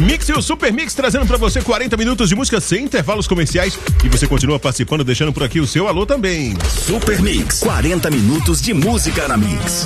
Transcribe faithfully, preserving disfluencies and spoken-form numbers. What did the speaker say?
Mix e o Super Mix trazendo pra você quarenta minutos de música sem intervalos comerciais. E você continua participando, deixando por aqui o seu alô também. Super Mix, quarenta minutos de música na Mix.